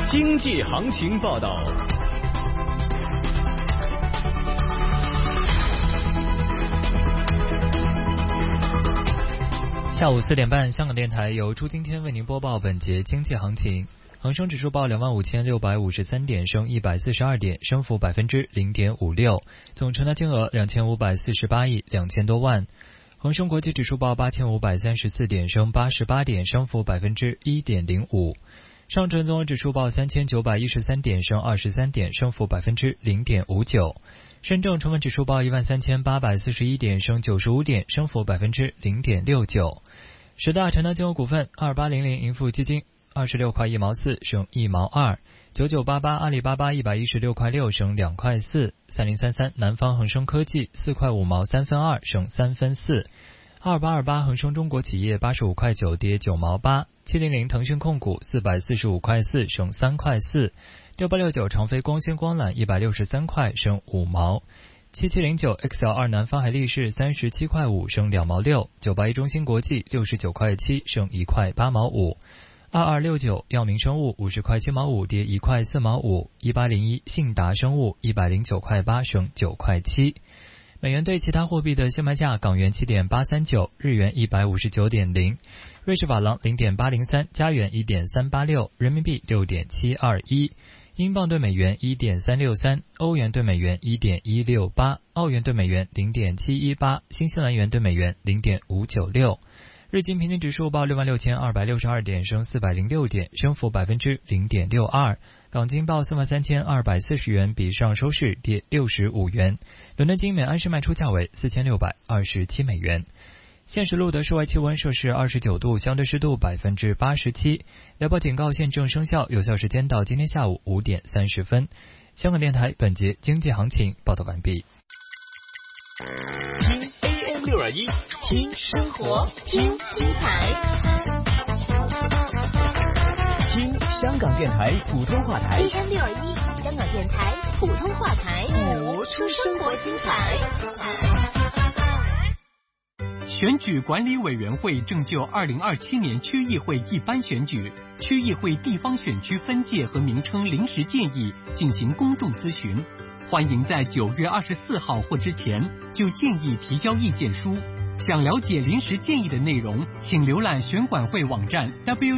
经济行情报道。 下午4点半，香港电台由朱今天为您播报本节经济行情。恒生指数报25,653点，升142点，升幅0.56%，总成交金额2548亿2000多万。恒生国际指数报8534点，升88点，升幅1.05%。上证综合指数报3913点，升23点，升幅0.59%。深证成分指数报13841点，升95点，升幅0.69%。十大成交金额股份：2800盈富基金26块1毛4，升1毛2；9988阿里巴巴116块6，升2块4；3033南方恒生科技4块5毛3分2，升3分4；2828恒生中国企业85块9，跌9毛8；700腾讯控股445块4，升3块4；6869长飞光纤光缆163块，升5毛；7709 XL2南方海力士37块5，升2毛6；981中芯国际69块7，升1块8毛5；2269药明生物50块7毛5，跌1块4毛5；1801信达生物109块8，升9块7。美元对其他货币的现卖价：港元7.839，日元159.0，瑞士法郎0.803，加元1.386，人民币6.721，英镑对美元1.363，欧元对美元1.168，澳元对美元0.718，新西兰元对美元0.596。日经平均指数报66,262点，升406点，升幅0.62%。港金报43,240元，比上周收跌65元。伦敦金每安士卖出价为4627美元。现时录得室外气温摄氏29度，相对湿度87%。雷暴警告现正生效，有效时间到今天下午5点30分。香港电台本节经济行情报道完毕。 听 AM621，听生活，听精彩，听香港电台普通话台 AM621，香港电台普通话台， 活出生活精彩。 选举管理委员会正就2027年区议会一般选举、区议会地方选区分界和名称临时建议进行公众咨询，欢迎在9月24号或之前就建议提交意见书。想了解临时建议的内容，请浏览选管会网站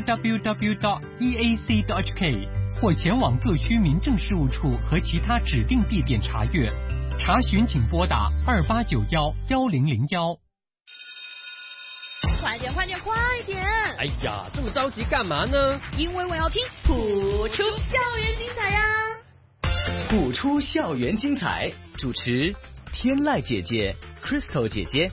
www.eac.hk 或前往各区民政事务处和其他指定地点查阅。查询请拨打28911001。 快点快点快点！ 哎呀，这么着急干嘛呢？ 因为我要听谱出校园精彩呀！ 谱出校园精彩，主持天籁姐姐、Crystal 姐姐。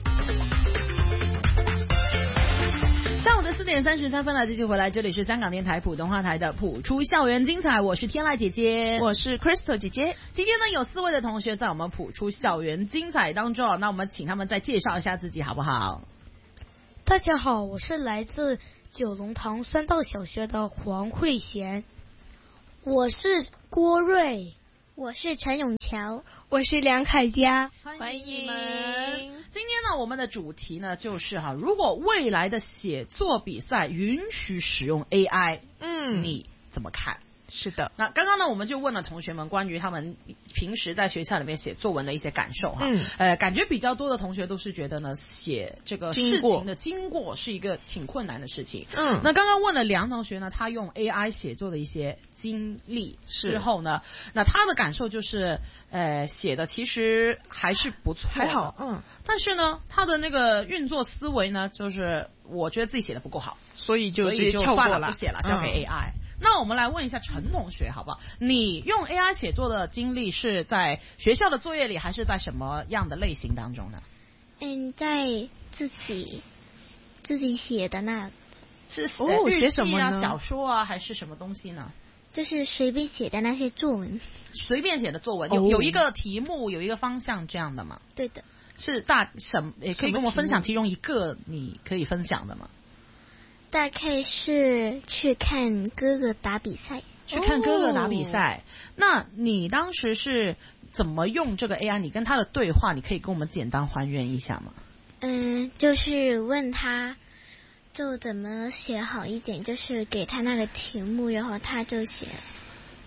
下午的4点33分了，继续回来，这里是香港电台普通话台的谱出校园精彩，我是天籁姐姐， 我是 Crystal 姐姐。 今天呢，有4位的同学在我们谱出校园精彩当中，那我们请他们再介绍一下自己好不好？ 大家好，我是来自九龙塘三道小学的黄慧贤。 我是郭瑞。 我是陈永乔。 我是梁凯佳。 欢迎你们。今天呢，我们的主题呢就是如果未来的写作比赛允许使用 AI，你怎么看？ 是的， 那刚刚呢，我们就问了同学们关于他们平时在学校里面写作文的一些感受感觉比较多的同学都是觉得呢，写这个事情的经过是一个挺困难的事情。那刚刚问了梁同学呢，他用 AI 写作的一些经历之后呢，那他的感受就是写的其实还是不错的， 还好， 但是呢，他的那个运作思维呢，就是我觉得自己写的不够好， 所以就直接跳过了， 不写了，交给 AI。那我们来问一下陈同学好不好？你用 AI 写作的经历是在学校的作业里，还是在什么样的类型当中呢？ 在自己写的那是写什么呢？ 小说啊，还是什么东西呢？ 就是随便写的那些作文。 随便写的作文，有一个题目，有一个方向这样的吗？ 对的。 是也可以跟我分享其中一个你可以分享的吗？ 大概是去看哥哥打比赛。 去看哥哥打比赛。那你当时是怎么用这个 AI？ 你跟他的对话，你可以跟我们简单还原一下吗？ 就是问他就怎么写好一点，就是给他那个题目，然后他就写。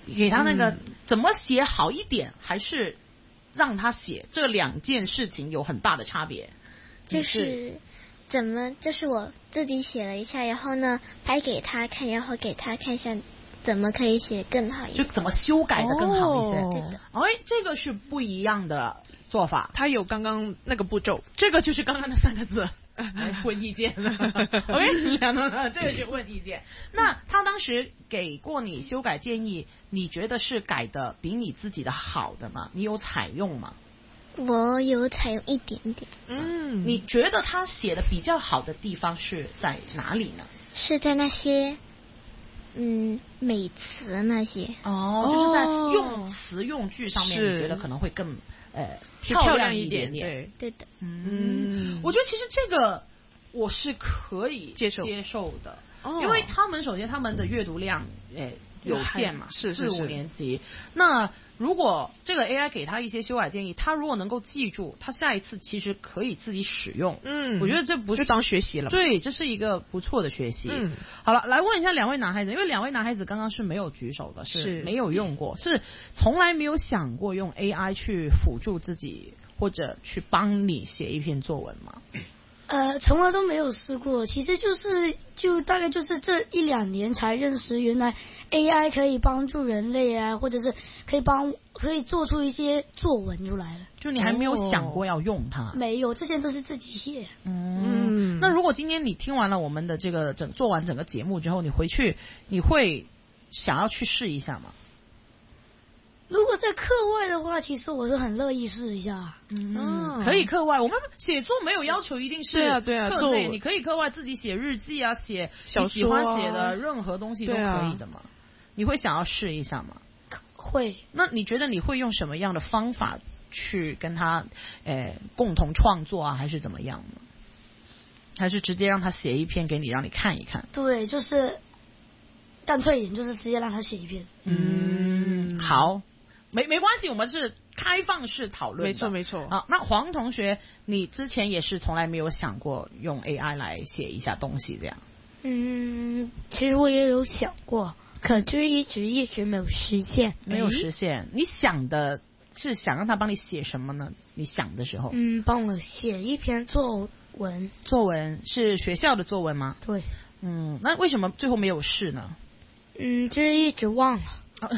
给他那个怎么写好一点，还是让他写，这两件事情有很大的差别。 就是怎么，就是我自己写了一下，然后呢拍给他看，然后给他看一下怎么可以写更好一点， 就怎么修改的更好一些。 对的。 这个是不一样的做法， 他有刚刚那个步骤， 这个就是刚刚那3个字。问意见了，OK， 这个是问意见。那他当时给过你修改建议，你觉得是改的比你自己的好的吗？你有采用吗？ 我有采用一点点。 你觉得他写的比较好的地方是在哪里呢？ 是在那些美词那些。 就是在用词用句上面，你觉得可能会更漂亮一点点。 对的。 我觉得其实这个我是可以接受的，因为他们首先他们的阅读量有限嘛，4、5年级。那如果这个 AI 给他一些修改建议，他如果能够记住，他下一次其实可以自己使用。我觉得这不是就当学习了。 对，这是一个不错的学习。好了，来问一下2位男孩子，因为2位男孩子刚刚是没有举手的，是没有用过，是从来没有想过用 AI 去辅助自己或者去帮你写一篇作文吗？ 从来都没有试过，其实就大概就是这1、2年才认识，原来 AI 可以帮助人类啊，或者是可以做出一些作文出来了。 就你还没有想过要用它？ 没有，这些都是自己写。 那如果今天你听完了我们的这个做完整个节目之后，你回去你会想要去试一下吗？ 如果在课外的话，其实我是很乐意试一下。 可以课外，我们写作没有要求一定是课内，你可以课外自己写日记啊，写你喜欢写的任何东西都可以的嘛。你会想要试一下吗？ 会。 那你觉得你会用什么样的方法去跟他共同创作啊，还是怎么样呢？还是直接让他写一篇给你，让你看一看？ 对，就是干脆一点，就是直接让他写一篇。 好。没关系，我们是开放式讨论的。 没错。 好，那黄同学，你之前也是从来没有想过用 AI 来写一下东西这样？ 其实我也有想过，可就是一直没有实现。 没有实现。你想的是想让他帮你写什么呢？你想的时候？ 帮我写一篇作文。 作文是学校的作文吗？ 对。 那为什么最后没有试呢？ 就是一直忘了。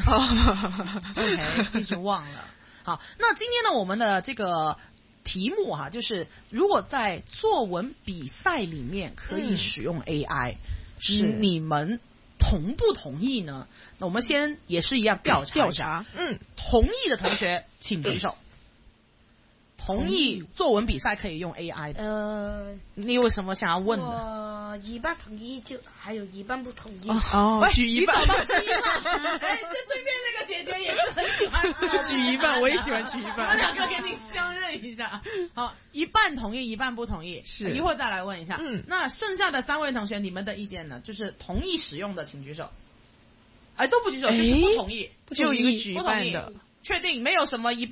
OK， 一直忘了。好，那今天呢，我们的这个题目就是如果在作文比赛里面可以使用 AI，你们同不同意呢？那我们先也是一样调查。同意的同学请举手。同意作文比赛可以用 AI 的。你有什么想要问的？ 我一半同意，就还有一半不同意。 举一半。 你找到举一半。这对面那个姐姐也是很喜欢举一半，我也喜欢举一半。 我2个给你相认一下。好，一半同意，一半不同意。 是。 一会儿再来问一下。那剩下的3位同学，你们的意见呢？就是同意使用的，请举手。都不举手，就是不同意。 就一个举一半的。 确定没有什么一半。